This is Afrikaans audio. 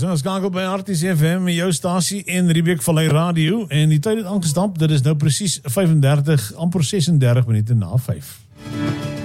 Ons skakel by Arties FM, jou stasie en Riebeek Vallei Radio. En die tyd het aangestap, dit is nou presies 35, amper 36 minute na 5.